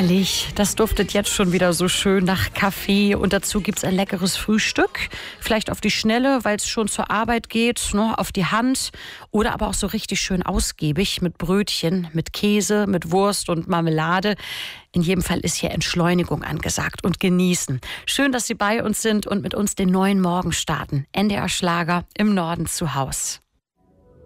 Herrlich, das duftet jetzt schon wieder so schön nach Kaffee und dazu gibt's ein leckeres Frühstück. Vielleicht auf die Schnelle, weil es schon zur Arbeit geht, ne, auf die Hand oder aber auch so richtig schön ausgiebig mit Brötchen, mit Käse, mit Wurst und Marmelade. In jedem Fall ist hier Entschleunigung angesagt und genießen. Schön, dass Sie bei uns sind und mit uns den neuen Morgen starten. NDR Schlager im Norden zu Haus.